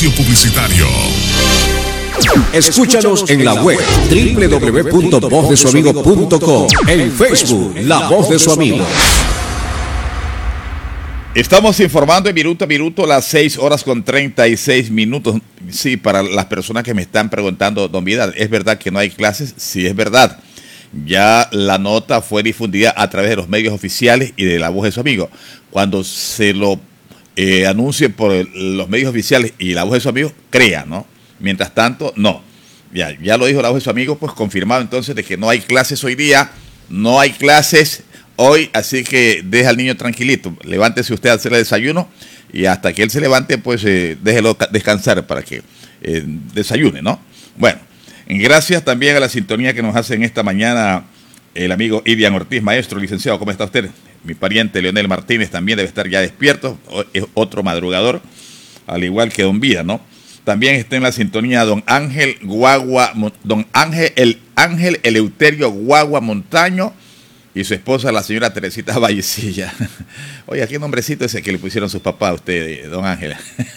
espacio publicitario. Escúchanos en la web www.vozdesuamigo.com, en Facebook La Voz de Su Amigo. Estamos informando en minuto a minuto, las 6 horas con 36 minutos. Sí, para las personas que me están preguntando, don Vidal, ¿es verdad que no hay clases? Sí, es verdad. Ya la nota fue difundida a través de los medios oficiales y de La Voz de Su Amigo. Cuando se lo anuncie por los medios oficiales y La Voz de Su Amigo, crea, ¿no? Mientras tanto, no. Ya lo dijo La Voz de Su Amigo, pues confirmado entonces de que no hay clases hoy día, no hay clases hoy, así que deja al niño tranquilito. Levántese usted a hacer el desayuno y hasta que él se levante, pues déjelo descansar para que desayune, ¿no? Bueno, gracias también a la sintonía que nos hace en esta mañana el amigo Idian Ortiz. Maestro, licenciado, ¿cómo está usted? Mi pariente Leonel Martínez también debe estar ya despierto, es otro madrugador, al igual que don Vía, ¿no? También está en la sintonía don Ángel Eleuterio Guagua Montaño y su esposa, la señora Teresita Vallecilla. Oye, ¿qué nombrecito ese que le pusieron sus papás a usted, don Ángel?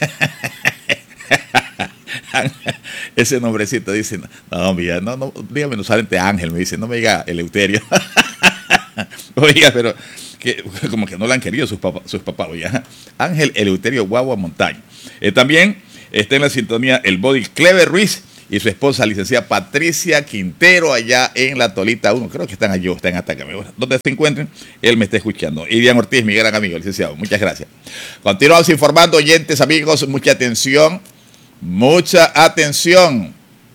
Ese nombrecito dice, no, mira, no, dígame, no solamente Ángel, me dice, no me diga Eleuterio. Oiga, pero como que no le han querido sus papás, oiga. Ángel Eleuterio Guagua Montaño. También está en la sintonía el Body Clever Ruiz y su esposa, licenciada Patricia Quintero, allá en la Tolita 1. Creo que están allí, están en Atacama. Donde se encuentren, él me está escuchando. Idian Ortiz, mi gran amigo, licenciado. Muchas gracias. Continuamos informando, oyentes, amigos, mucha atención. Mucha atención.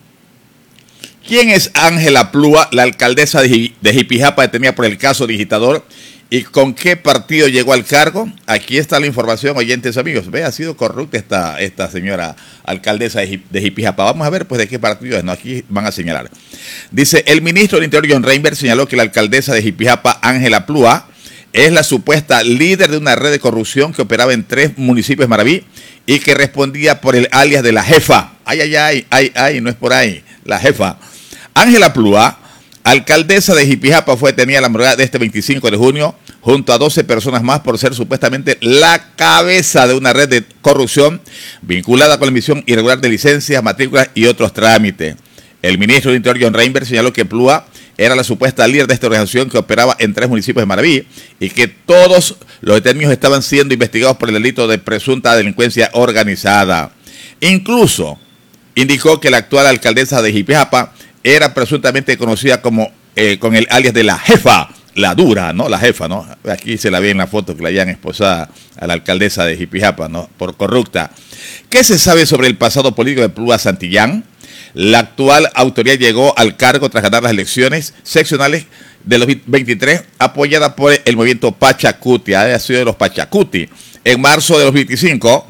¿Quién es Ángela Plúa, la alcaldesa de Jipijapa, detenida por el caso Digitador? ¿Y con qué partido llegó al cargo? Aquí está la información, oyentes amigos. Ve, ha sido corrupta esta señora alcaldesa de Jipijapa. Vamos a ver pues de qué partido es. No, aquí van a señalar. Dice, el ministro del Interior, John Reinberg, señaló que la alcaldesa de Jipijapa, Ángela Plúa, es la supuesta líder de una red de corrupción que operaba en 3 municipios de Maraví y que respondía por el alias de la jefa. Ay, no es por ahí, la jefa. Ángela Plúa, alcaldesa de Jipijapa, fue detenida la madrugada de este 25 de junio junto a 12 personas más por ser supuestamente la cabeza de una red de corrupción vinculada con la emisión irregular de licencias, matrículas y otros trámites. El ministro del Interior, John Reinberg, señaló que Plúa era la supuesta líder de esta organización que operaba en 3 municipios de Maraví y que todos los detenidos estaban siendo investigados por el delito de presunta delincuencia organizada. Incluso indicó que la actual alcaldesa de Jipijapa era presuntamente conocida como con el alias de la jefa, la dura, ¿no? La jefa, ¿no? Aquí se la ve en la foto que la hayan esposada a la alcaldesa de Jipijapa, ¿no? Por corrupta. ¿Qué se sabe sobre el pasado político de Plúa Santillán? La actual autoridad llegó al cargo tras ganar las elecciones seccionales de los 23, apoyada por el movimiento Pachacuti, ha sido de los Pachacuti. En marzo de los 25,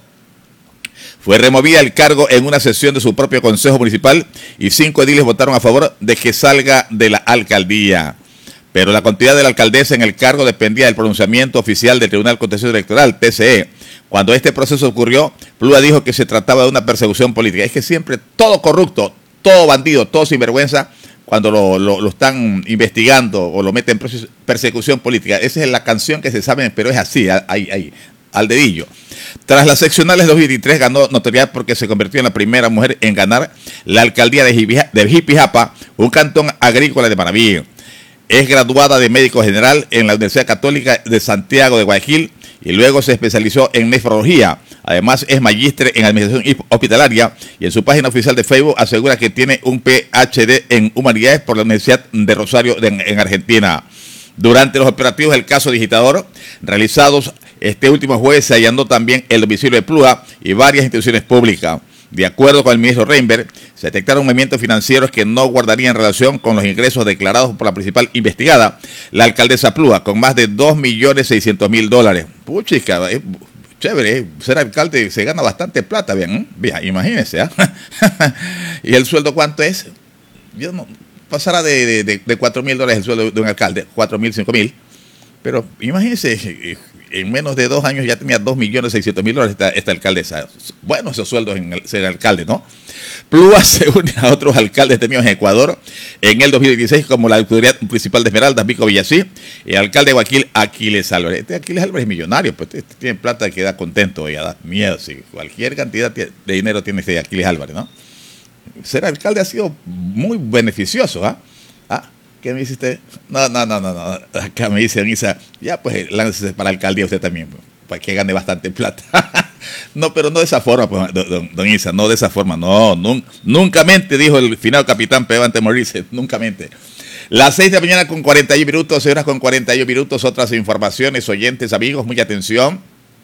fue removida del cargo en una sesión de su propio consejo municipal y 5 ediles votaron a favor de que salga de la alcaldía. Pero la continuidad de la alcaldesa en el cargo dependía del pronunciamiento oficial del Tribunal Contencioso Electoral, TCE. Cuando este proceso ocurrió, Plúa dijo que se trataba de una persecución política. Es que siempre todo corrupto, todo bandido, todo sinvergüenza, cuando lo están investigando o lo meten en persecución política. Esa es la canción que se sabe, pero es así, ahí, al dedillo. Tras las seccionales de 2023 ganó notoriedad porque se convirtió en la primera mujer en ganar la alcaldía de Jipijapa, un cantón agrícola de Maraví. Es graduada de médico general en la Universidad Católica de Santiago de Guayaquil y luego se especializó en nefrología. Además es magíster en administración hospitalaria y en su página oficial de Facebook asegura que tiene un PhD en humanidades por la Universidad de Rosario en Argentina. Durante los operativos del caso Digitador realizados este último jueves se allanó también el domicilio de Plúa y varias instituciones públicas. De acuerdo con el ministro Reinberg, se detectaron movimientos financieros que no guardarían relación con los ingresos declarados por la principal investigada, la alcaldesa Plúa, con más de $2.600.000. Puchica, chévere, ser alcalde se gana bastante plata, bien, imagínense. ¿Y el sueldo cuánto es? Yo no, pasará de $4.000 el sueldo de un alcalde, 4.000, 5.000. Pero imagínense, en menos de 2 años ya tenía $2.600.000 esta alcaldesa. Bueno, esos sueldos en ser alcalde, ¿no? Plúa se une a otros alcaldes tenidos en Ecuador en el 2016, como la autoridad principal de Esmeraldas, Vico Villasí, y el alcalde Guaquil Aquiles Álvarez. Aquiles Álvarez es millonario, pues tiene plata que da contento, ya da miedo. Sí. Cualquier cantidad de dinero tiene este Aquiles Álvarez, ¿no? Ser alcalde ha sido muy beneficioso, ¿ah? ¿Qué me dice usted? No. Acá me dice Isa, ya pues láncese para la alcaldía usted también, para que gane bastante plata. No, pero no de esa forma, pues, don Isa, no de esa forma, no, nunca mente, dijo el finado capitán Pedro Ante Morrice, nunca mente. Las 6 de la mañana con 41 minutos, horas con 41 minutos, otras informaciones, oyentes, amigos, mucha atención.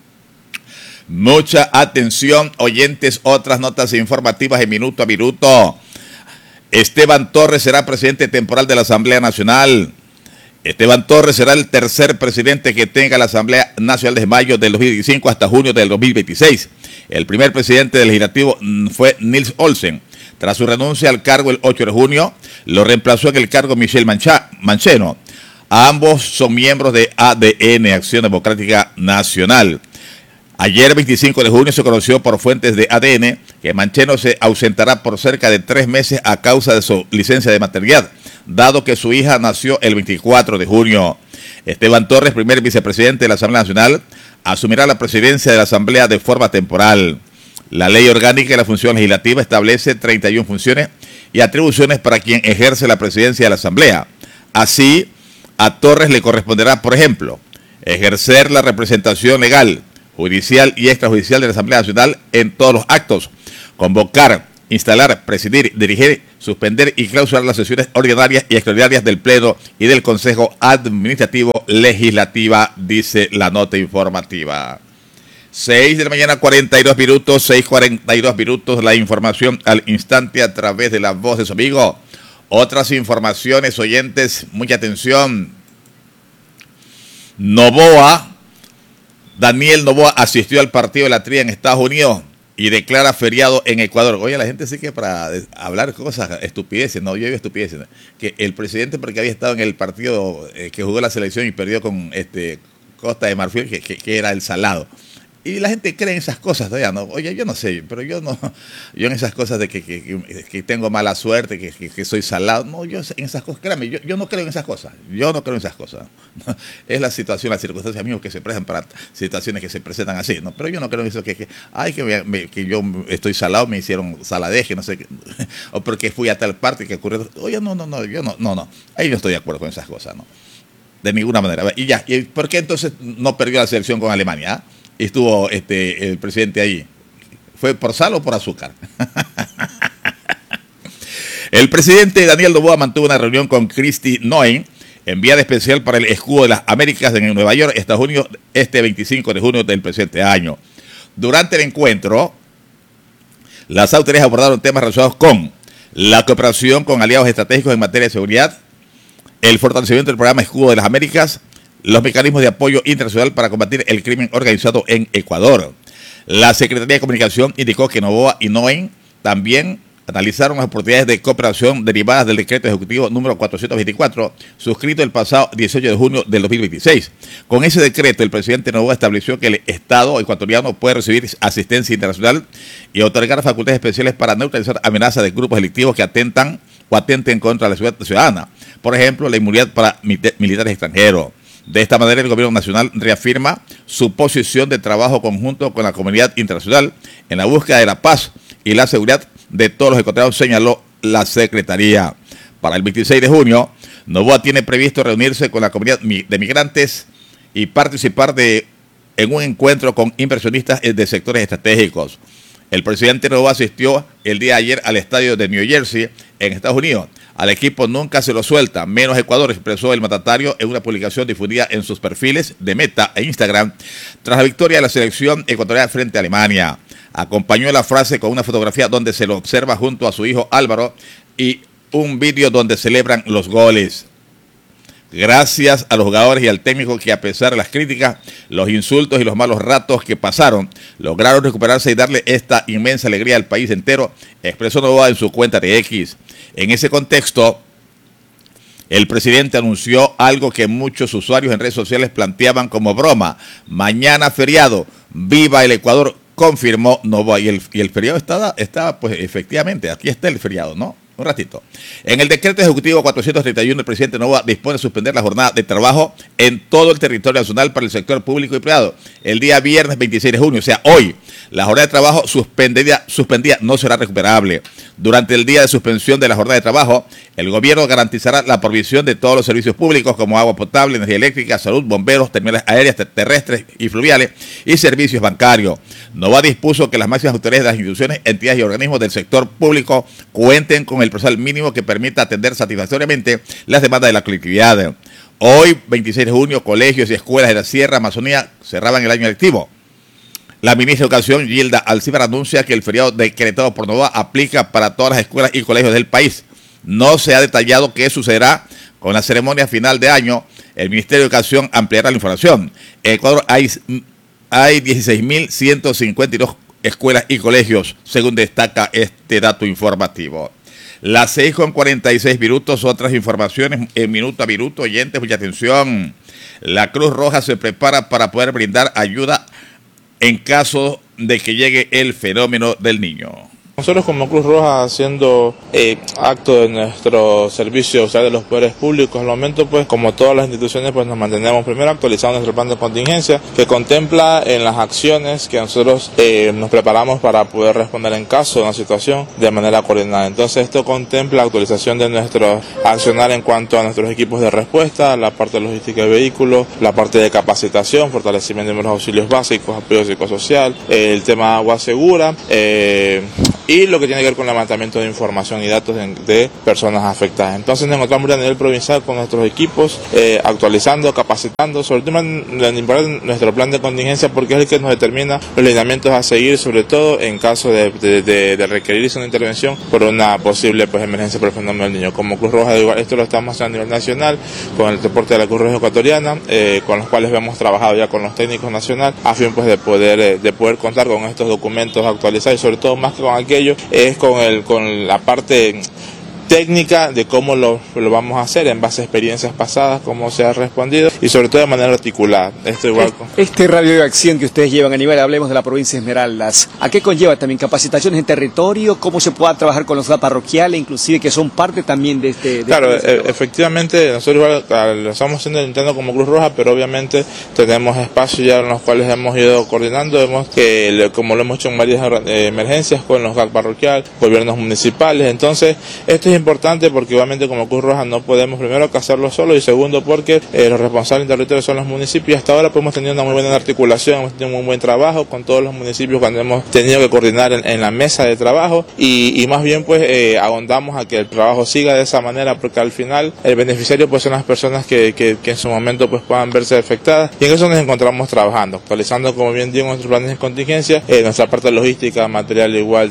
Mucha atención, oyentes, otras notas informativas en minuto a minuto. Esteban Torres será presidente temporal de la Asamblea Nacional. Esteban Torres será el tercer presidente que tenga la Asamblea Nacional desde mayo del 2025 hasta junio del 2026. El primer presidente del legislativo fue Nils Olsen. Tras su renuncia al cargo el 8 de junio, lo reemplazó en el cargo Michel Mancheno. Ambos son miembros de ADN, Acción Democrática Nacional. Ayer, 25 de junio, se conoció por fuentes de ADN que Mancheno se ausentará por cerca de 3 meses a causa de su licencia de maternidad, dado que su hija nació el 24 de junio. Esteban Torres, primer vicepresidente de la Asamblea Nacional, asumirá la presidencia de la Asamblea de forma temporal. La ley orgánica de la función legislativa establece 31 funciones y atribuciones para quien ejerce la presidencia de la Asamblea. Así, a Torres le corresponderá, por ejemplo, ejercer la representación legal, judicial y extrajudicial de la Asamblea Nacional en todos los actos, convocar, instalar, presidir, dirigir, suspender y clausurar las sesiones ordinarias y extraordinarias del Pleno y del Consejo Administrativo Legislativa, dice la nota informativa. 6 de la mañana, 42 minutos, 6:42 minutos, la información al instante a través de la voz de su amigo. Otras informaciones, oyentes, mucha atención. Daniel Noboa asistió al partido de la Tría en Estados Unidos y declara feriado en Ecuador. Oye, la gente sí que para hablar cosas, estupideces, no, yo digo estupideces, ¿no? Que el presidente, porque había estado en el partido que jugó la selección y perdió con Costa de Marfil, que era el salado. Y la gente cree en esas cosas todavía, ¿no? Oye, yo no sé, pero yo en esas cosas de que tengo mala suerte, que soy salado, no, yo en esas cosas, créame, yo no creo en esas cosas, Es la situación, las circunstancias, amigos, que se prestan para situaciones que se presentan así, ¿no? Pero yo no creo en eso, que yo estoy salado, me hicieron saladeje, no sé, o porque fui a tal parte que ocurrió. Oye, no, ahí no estoy de acuerdo con esas cosas, ¿no? De ninguna manera. Y ya, ¿y por qué entonces no perdió la selección con Alemania? ¿Ah? Estuvo el presidente ahí. ¿Fue por sal o por azúcar? El presidente Daniel Noboa mantuvo una reunión con Kristi Noem, enviada especial para el Escudo de las Américas en Nueva York, Estados Unidos, 25 de junio del presente año. Durante el encuentro, las autoridades abordaron temas relacionados con la cooperación con aliados estratégicos en materia de seguridad, el fortalecimiento del programa Escudo de las Américas, los mecanismos de apoyo internacional para combatir el crimen organizado en Ecuador. La Secretaría de Comunicación indicó que Noboa y Noem también analizaron las oportunidades de cooperación derivadas del decreto ejecutivo número 424, suscrito el pasado 18 de junio del 2026. Con ese decreto, el presidente Noboa estableció que el Estado ecuatoriano puede recibir asistencia internacional y otorgar facultades especiales para neutralizar amenazas de grupos delictivos que atenten contra la seguridad ciudadana. Por ejemplo, la inmunidad para militares extranjeros. De esta manera, el gobierno nacional reafirma su posición de trabajo conjunto con la comunidad internacional en la búsqueda de la paz y la seguridad de todos los ecuatorianos, señaló la Secretaría. Para el 26 de junio, Noboa tiene previsto reunirse con la comunidad de migrantes y participar en un encuentro con inversionistas de sectores estratégicos. El presidente Noboa asistió el día de ayer al estadio de New Jersey, en Estados Unidos. Al equipo nunca se lo suelta, menos Ecuador, expresó el mandatario en una publicación difundida en sus perfiles de Meta e Instagram tras la victoria de la selección ecuatoriana frente a Alemania. Acompañó la frase con una fotografía donde se lo observa junto a su hijo Álvaro y un vídeo donde celebran los goles. Gracias a los jugadores y al técnico que, a pesar de las críticas, los insultos y los malos ratos que pasaron, lograron recuperarse y darle esta inmensa alegría al país entero, expresó Noboa en su cuenta de X. En ese contexto, El presidente anunció algo que muchos usuarios en redes sociales planteaban como broma. Mañana feriado, viva el Ecuador, confirmó Novoa. Y el feriado está, pues efectivamente, aquí está el feriado, ¿no? Un ratito. En el decreto ejecutivo 431, el presidente Novoa dispone de suspender la jornada de trabajo en todo el territorio nacional para el sector público y privado. El día viernes 26 de junio, o sea, hoy, la jornada de trabajo suspendida no será recuperable. Durante el día de suspensión de la jornada de trabajo, el gobierno garantizará la provisión de todos los servicios públicos como agua potable, energía eléctrica, salud, bomberos, terminales aéreas, terrestres y fluviales y servicios bancarios. Novoa dispuso que las máximas autoridades de las instituciones, entidades y organismos del sector público cuenten con el personal mínimo que permita atender satisfactoriamente las demandas de la colectividad. Hoy, 26 de junio, colegios y escuelas de la Sierra Amazonía cerraban el año lectivo. La ministra de Educación, Gilda Alcibar, anuncia que el feriado decretado por Novoa aplica para todas las escuelas y colegios del país. No se ha detallado qué sucederá con la ceremonia final de año. El Ministerio de Educación ampliará la información. En Ecuador hay 16.152 escuelas y colegios, según destaca este dato informativo. Las 6:46 otras informaciones en minuto a minuto. Oyentes, mucha atención. La Cruz Roja se prepara para poder brindar ayuda en caso de que llegue el fenómeno del Niño. Nosotros como Cruz Roja, haciendo acto de nuestro servicio social de los poderes públicos, al momento pues como todas las instituciones pues nos mantenemos primero actualizando nuestro plan de contingencia, que contempla en las acciones que nosotros nos preparamos para poder responder en caso de una situación de manera coordinada. Entonces esto contempla actualización de nuestro accionar en cuanto a nuestros equipos de respuesta, la parte de logística de vehículos, la parte de capacitación, fortalecimiento de los auxilios básicos, apoyo psicosocial, el tema agua segura, y lo que tiene que ver con el levantamiento de información y datos de personas afectadas. Entonces nos encontramos a nivel provincial con nuestros equipos, actualizando, capacitando, sobre todo nuestro plan de contingencia, porque es el que nos determina los lineamientos a seguir, sobre todo en caso de requerirse una intervención por una posible pues emergencia por el fenómeno del Niño. Como Cruz Roja, esto lo estamos haciendo a nivel nacional, con el reporte de la Cruz Roja Ecuatoriana, con los cuales hemos trabajado ya con los técnicos nacionales, a fin pues de poder contar con estos documentos actualizados, y sobre todo más que con aquello, es con la parte técnica de cómo lo vamos a hacer en base a experiencias pasadas, cómo se ha respondido y sobre todo de manera articulada. Esto igual Este radio de acción que ustedes llevan a nivel, hablemos de la provincia de Esmeraldas, ¿a qué conlleva también capacitaciones en territorio? ¿Cómo se pueda trabajar con los parroquiales, inclusive que son parte también de este? Claro, efectivamente nosotros igual lo estamos haciendo intentando como Cruz Roja, pero obviamente tenemos espacios ya en los cuales hemos ido coordinando, como lo hemos hecho en varias emergencias con los GAC parroquial, gobiernos municipales. Entonces esto es importante porque obviamente como Cruz Roja no podemos primero hacerlo solo, y segundo porque los responsables del territorio son los municipios, y hasta ahora pues hemos tenido una muy buena articulación, hemos tenido un muy buen trabajo con todos los municipios cuando hemos tenido que coordinar en la mesa de trabajo, y más bien pues ahondamos a que el trabajo siga de esa manera, porque al final el beneficiario pues son las personas que en su momento pues puedan verse afectadas, y en eso nos encontramos trabajando, actualizando, como bien digo, nuestros planes de contingencia, nuestra parte logística, material igual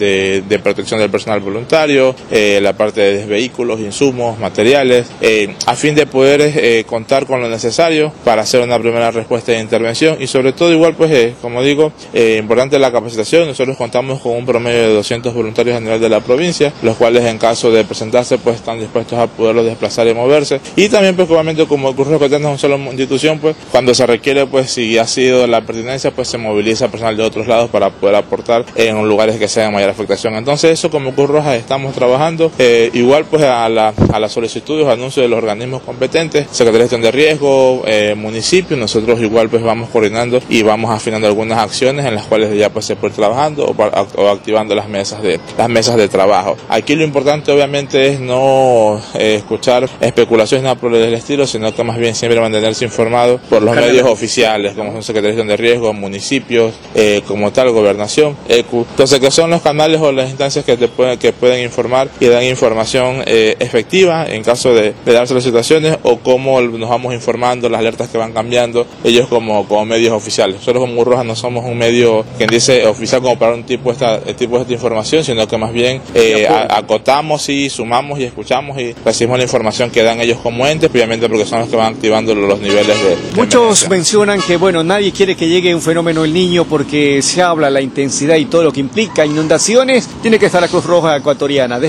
de protección del personal voluntario, la parte de vehículos, insumos, materiales, a fin de poder contar con lo necesario para hacer una primera respuesta de intervención, y sobre todo igual pues como digo, importante la capacitación. Nosotros contamos con un promedio de 200 voluntarios a nivel de la provincia, los cuales en caso de presentarse pues están dispuestos a poderlos desplazar y moverse, y también pues obviamente como Cruz Roja es una sola institución, pues cuando se requiere, pues si ha sido la pertinencia, pues se moviliza personal de otros lados para poder aportar en lugares que sean mayor afectación. Entonces eso como Cruz Roja estamos trabajando. Igual pues a las solicitudes, anuncios de los organismos competentes, Secretaría de Gestión de Riesgo, municipios, nosotros igual pues vamos coordinando y vamos afinando algunas acciones en las cuales ya pues se puede ir trabajando o activando las mesas de trabajo. Aquí lo importante obviamente es no escuchar especulaciones nada por el estilo, sino que más bien siempre mantenerse informado por los medios oficiales, como son Secretaría de Gestión de Riesgo, municipios, como tal, Gobernación, ECU. Entonces, que son los canales o las instancias que pueden informar y dan información efectiva en caso de darse las situaciones, o cómo nos vamos informando, las alertas que van cambiando, ellos como medios oficiales. Nosotros como Cruz Roja no somos un medio, quien dice, oficial como para un tipo de esta información, sino que más bien acotamos y sumamos y escuchamos y recibimos la información que dan ellos como entes, obviamente porque son los que van activando los niveles de Muchos mencionan que bueno, nadie quiere que llegue un fenómeno del Niño porque se habla la intensidad y todo lo que implica inundaciones, tiene que estar la Cruz Roja Ecuatoriana, deslaves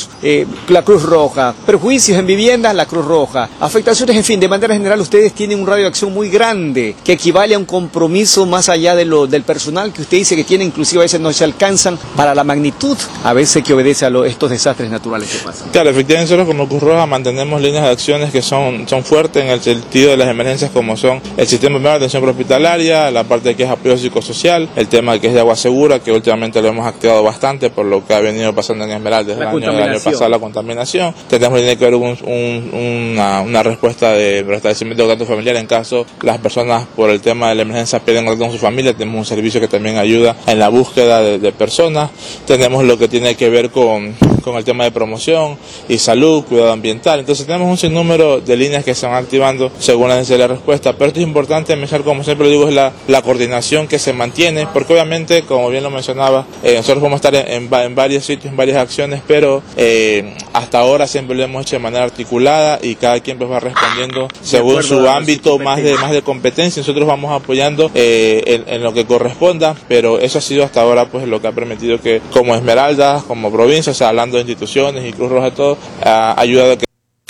médicos, la Cruz Roja, perjuicios en viviendas, la Cruz Roja, afectaciones, en fin, de manera general ustedes tienen un radio de acción muy grande que equivale a un compromiso más allá del personal que usted dice que tiene, inclusive a veces no se alcanzan para la magnitud a veces que obedece a estos desastres naturales que pasan. Claro, efectivamente nosotros como Cruz Roja mantenemos líneas de acciones que son fuertes en el sentido de las emergencias, como son el sistema de atención prehospitalaria, la parte que es apoyo psicosocial, el tema que es de agua segura, que últimamente lo hemos activado bastante por lo que ha venido pasando en Esmeralda desde el año pasado, la contaminación. Tenemos que ver una respuesta de restablecimiento de contacto familiar en caso las personas por el tema de la emergencia pierden contacto con su familia. Tenemos un servicio que también ayuda en la búsqueda de personas. Tenemos lo que tiene que ver con el tema de promoción y salud, cuidado ambiental. Entonces tenemos un sinnúmero de líneas que se van activando según la necesidad de la respuesta, pero esto es importante mencionar, como siempre lo digo, es la coordinación que se mantiene, porque obviamente, como bien lo mencionaba, nosotros vamos a estar en varios sitios, en varias acciones, pero hasta ahora siempre lo hemos hecho de manera articulada y cada quien pues va respondiendo según su ámbito más de competencia. Nosotros vamos apoyando en lo que corresponda, pero eso ha sido hasta ahora pues lo que ha permitido que como Esmeralda, como provincia, o sea, hablando de instituciones y Cruz Roja, todo, ha ayudado a que...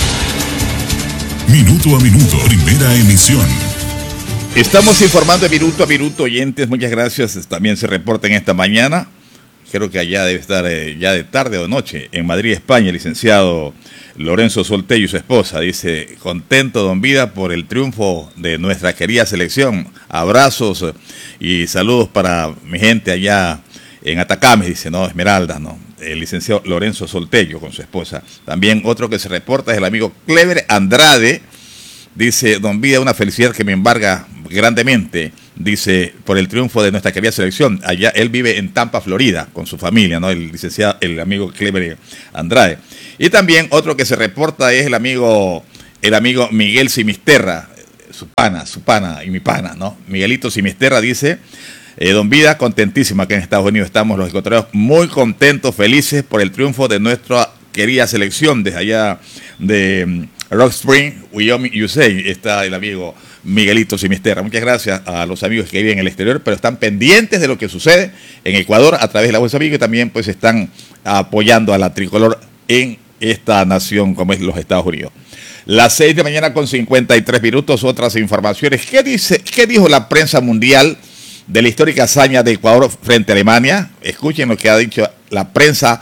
Minuto a minuto, primera emisión. Estamos informando de minuto a minuto, oyentes, muchas gracias. También se reporta en esta mañana, creo que allá debe estar ya de tarde o noche, en Madrid, España, el licenciado Lorenzo Soltello y su esposa. Dice, contento, don Vida, por el triunfo de nuestra querida selección. Abrazos y saludos para mi gente allá en Atacama, dice, no, Esmeralda, no. El licenciado Lorenzo Soltello con su esposa. También otro que se reporta es el amigo Clever Andrade. Dice, don Vida, una felicidad que me embarga grandemente, dice, por el triunfo de nuestra querida selección. Allá él vive en Tampa, Florida, con su familia, ¿no? El licenciado, el amigo Clever Andrade. Y también otro que se reporta es el amigo Miguel Simisterra, su pana y mi pana, ¿no? Miguelito Simisterra dice, don Vida, contentísima que en Estados Unidos estamos los ecuatorianos muy contentos, felices por el triunfo de nuestra querida selección desde allá de Rock Spring, Wyoming, USA. Está el amigo Miguelito Simisterra. Muchas gracias a los amigos que viven en el exterior, pero están pendientes de lo que sucede en Ecuador a través de la Voz Amiga, y también pues están apoyando a la tricolor en esta nación como es los Estados Unidos. Las 6 de mañana con 53 minutos, otras informaciones. ¿Qué dijo la prensa mundial de la histórica hazaña de Ecuador frente a Alemania? Escuchen lo que ha dicho la prensa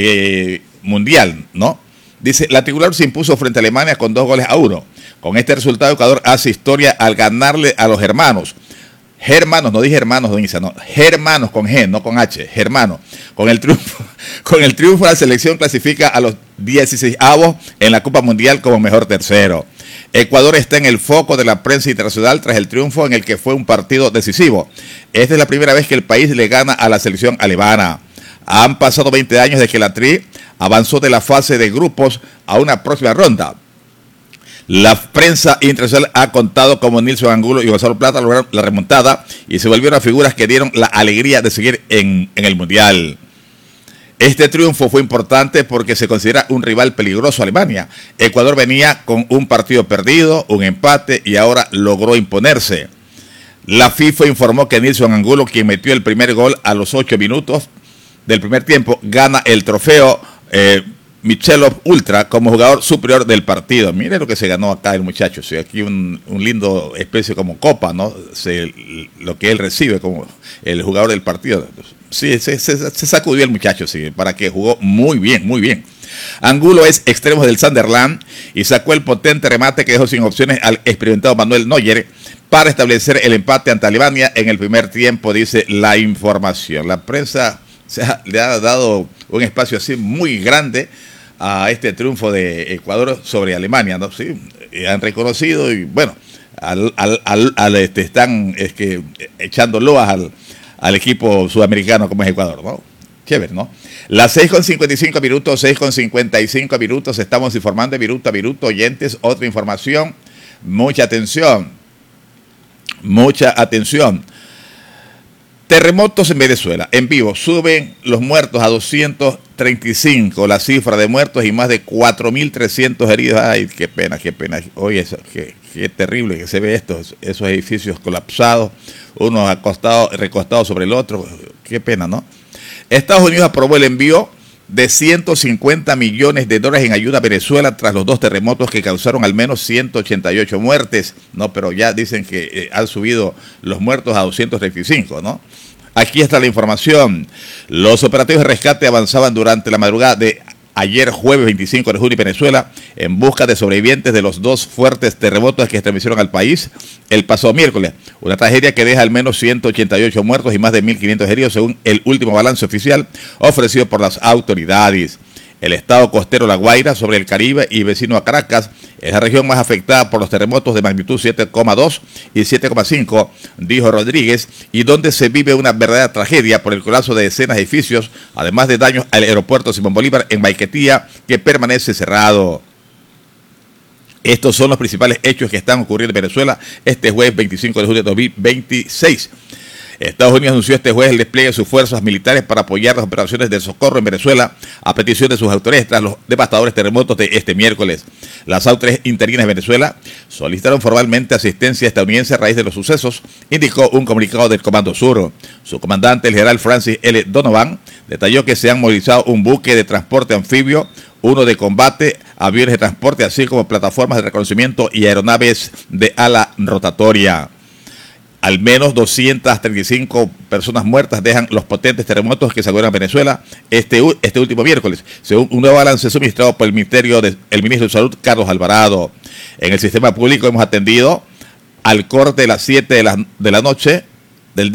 mundial, ¿no? Dice, la tricolor se impuso frente a Alemania con 2-1. Con este resultado, Ecuador hace historia al ganarle a los germanos. Germanos, no dije hermanos, don Isa, no. Germanos con G, no con H. Germanos. Con el triunfo, la selección clasifica a los 16avos en la Copa Mundial como mejor tercero. Ecuador está en el foco de la prensa internacional tras el triunfo en el que fue un partido decisivo. Esta es la primera vez que el país le gana a la selección alemana. Han pasado 20 años desde que la Tri avanzó de la fase de grupos a una próxima ronda. La prensa internacional ha contado cómo Nilson Angulo y Gonzalo Plata lograron la remontada y se volvieron a figuras que dieron la alegría de seguir en el Mundial. Este triunfo fue importante porque se considera un rival peligroso a Alemania. Ecuador venía con un partido perdido, un empate y ahora logró imponerse. La FIFA informó que Nilson Angulo, quien metió el primer gol a los 8 minutos del primer tiempo, gana el trofeo Michelov Ultra como jugador superior del partido. Mire lo que se ganó acá el muchacho. Sí, aquí un lindo especie como copa, ¿no? Lo que él recibe como el jugador del partido. Sí, se sacudió el muchacho, sí, para que jugó muy bien, muy bien. Angulo es extremo del Sunderland y sacó el potente remate que dejó sin opciones al experimentado Manuel Neuer para establecer el empate ante Alemania en el primer tiempo, dice la información. La prensa le ha dado un espacio así muy grande a este triunfo de Ecuador sobre Alemania, ¿no? Sí, han reconocido y bueno, están echando loas al equipo sudamericano como es Ecuador, ¿no? Chévere, ¿no? Las 6:55 minutos, 6:55 minutos, estamos informando de minuto a minuto, oyentes, otra información, mucha atención. Terremotos en Venezuela, en vivo, suben los muertos a 235, la cifra de muertos y más de 4.300 heridos. Ay, qué pena. Oye, qué terrible que se ve esos edificios colapsados, uno recostados sobre el otro. Qué pena, ¿no? Estados Unidos aprobó el envío de 150 millones de dólares en ayuda a Venezuela tras los 2 terremotos que causaron al menos 188 muertes. No, pero ya dicen que han subido los muertos a 235, ¿no? Aquí está la información. Los operativos de rescate avanzaban durante la madrugada de ayer jueves 25 de junio en Venezuela en busca de sobrevivientes de los 2 fuertes terremotos que estremecieron al país el pasado miércoles. Una tragedia que deja al menos 188 muertos y más de 1.500 heridos según el último balance oficial ofrecido por las autoridades. El estado costero La Guaira, sobre el Caribe y vecino a Caracas, es la región más afectada por los terremotos de magnitud 7,2 y 7,5, dijo Rodríguez, y donde se vive una verdadera tragedia por el colapso de decenas de edificios, además de daños al aeropuerto Simón Bolívar en Maiquetía, que permanece cerrado. Estos son los principales hechos que están ocurriendo en Venezuela este jueves 25 de junio de 2026. Estados Unidos anunció este jueves el despliegue de sus fuerzas militares para apoyar las operaciones de socorro en Venezuela a petición de sus autoridades tras los devastadores terremotos de este miércoles. Las autoridades interinas de Venezuela solicitaron formalmente asistencia estadounidense a raíz de los sucesos, indicó un comunicado del Comando Sur. Su comandante, el general Francis L. Donovan, detalló que se han movilizado un buque de transporte anfibio, uno de combate, aviones de transporte, así como plataformas de reconocimiento y aeronaves de ala rotatoria. Al menos 235 personas muertas dejan los potentes terremotos que sacudieron a Venezuela este último miércoles, según un nuevo balance suministrado por el ministro de Salud, Carlos Alvarado. En el sistema público hemos atendido al corte de las 7 de la noche del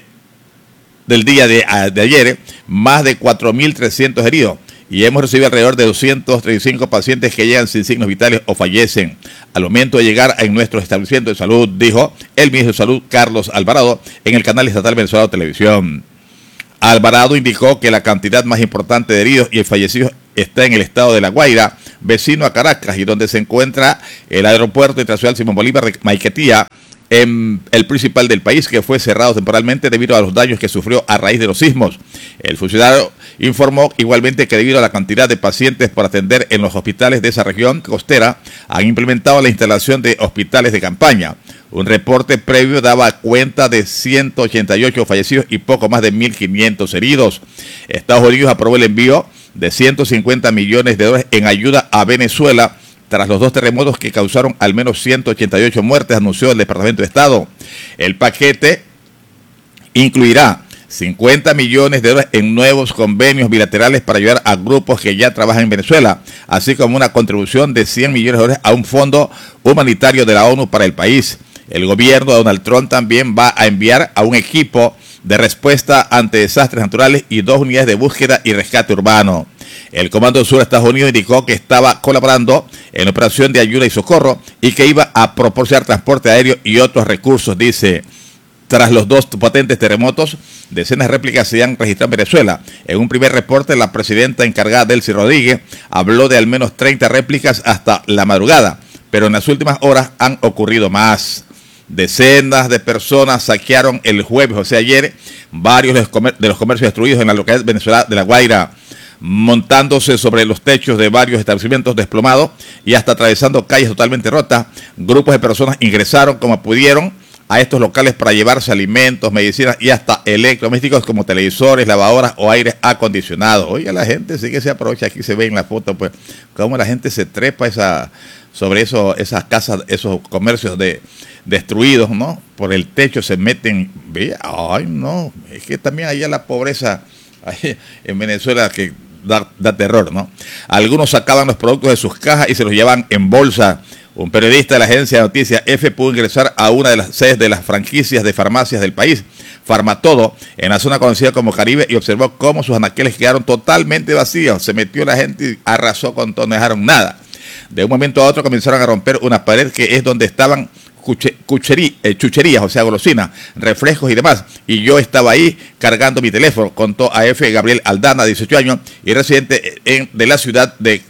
día de ayer, más de 4.300 heridos. Y hemos recibido alrededor de 235 pacientes que llegan sin signos vitales o fallecen al momento de llegar a nuestro establecimiento de salud, dijo el ministro de Salud, Carlos Alvarado, en el canal estatal venezolano de televisión. Alvarado indicó que la cantidad más importante de heridos y fallecidos está en el estado de La Guaira, vecino a Caracas, y donde se encuentra el aeropuerto internacional Simón Bolívar de Maiquetía, el principal del país, que fue cerrado temporalmente debido a los daños que sufrió a raíz de los sismos. El funcionario informó igualmente que debido a la cantidad de pacientes por atender en los hospitales de esa región costera, han implementado la instalación de hospitales de campaña. Un reporte previo daba cuenta de 188 fallecidos y poco más de 1.500 heridos. Estados Unidos aprobó el envío de 150 millones de dólares en ayuda a Venezuela tras los 2 terremotos que causaron al menos 188 muertes, anunció el Departamento de Estado. El paquete incluirá 50 millones de dólares en nuevos convenios bilaterales para ayudar a grupos que ya trabajan en Venezuela, así como una contribución de 100 millones de dólares a un fondo humanitario de la ONU para el país. El gobierno de Donald Trump también va a enviar a un equipo de respuesta ante desastres naturales y 2 unidades de búsqueda y rescate urbano. El Comando Sur de Estados Unidos indicó que estaba colaborando en la operación de ayuda y socorro y que iba a proporcionar transporte aéreo y otros recursos, dice. Tras los 2 potentes terremotos, decenas de réplicas se han registrado en Venezuela. En un primer reporte, la presidenta encargada, Delcy Rodríguez, habló de al menos 30 réplicas hasta la madrugada, pero en las últimas horas han ocurrido más. Decenas de personas saquearon el jueves, o sea ayer, varios de los comercios destruidos en la localidad venezolana de La Guaira, montándose sobre los techos de varios establecimientos desplomados y hasta atravesando calles totalmente rotas. Grupos de personas ingresaron como pudieron a estos locales para llevarse alimentos, medicinas y hasta electrodomésticos como televisores, lavadoras o aires acondicionados. Oiga, la gente sí que se aprovecha, aquí se ve en la foto, pues, cómo la gente se trepa sobre esas casas, esos comercios destruidos, ¿no? Por el techo se meten, ay no, es que también allá la pobreza ahí en Venezuela que da terror, ¿no? Algunos sacaban los productos de sus cajas y se los llevaban en bolsa. Un periodista de la agencia de noticias EFE pudo ingresar a una de las sedes de las franquicias de farmacias del país, Farmatodo, en la zona conocida como Caribe, y observó cómo sus anaqueles quedaron totalmente vacíos. Se metió la gente y arrasó con todo, no dejaron nada. De un momento a otro comenzaron a romper una pared que es donde estaban chucherías, o sea, golosinas, refrescos y demás. Y yo estaba ahí cargando mi teléfono, contó a EFE Gabriel Aldana, 18 años, y residente de la ciudad de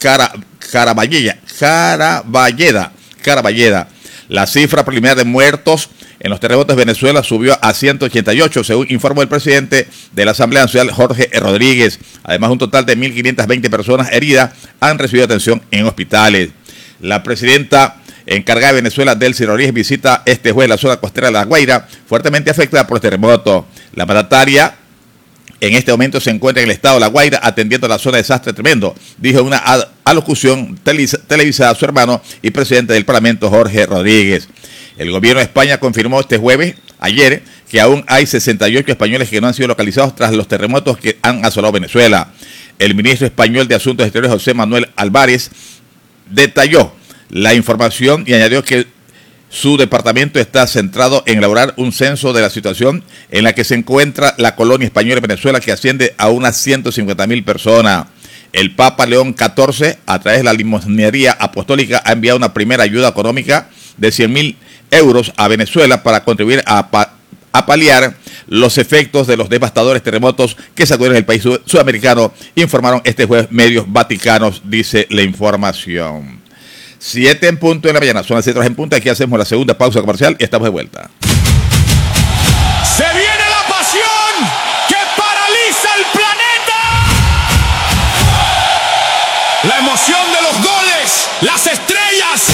Caraballeda. La cifra preliminar de muertos en los terremotos de Venezuela subió a 188, según informó el presidente de la Asamblea Nacional, Jorge Rodríguez. Además, un total de 1.520 personas heridas han recibido atención en hospitales. La presidenta encargada de Venezuela, Delcy Rodríguez, visita este jueves la zona costera de La Guaira, fuertemente afectada por el terremoto. La mandataria en este momento se encuentra en el estado de La Guaira atendiendo la zona de desastre tremendo, dijo en una alocución televisada a su hermano y presidente del Parlamento, Jorge Rodríguez. El gobierno de España confirmó ayer, que aún hay 68 españoles que no han sido localizados tras los terremotos que han asolado Venezuela. El ministro español de Asuntos Exteriores, José Manuel Álvarez, detalló la información y añadió que su departamento está centrado en elaborar un censo de la situación en la que se encuentra la colonia española en Venezuela, que asciende a unas 150,000 personas. El Papa León XIV, a través de la limosnería apostólica, ha enviado una primera ayuda económica de 100,000 euros a Venezuela para contribuir a paliar los efectos de los devastadores terremotos que sacudieron el país sudamericano, informaron este jueves medios vaticanos, dice la información. 7 en punto de la mañana, son las 7 en punto. Aquí hacemos la segunda pausa comercial y estamos de vuelta. Se viene la pasión que paraliza el planeta. La emoción de los goles, las estrellas,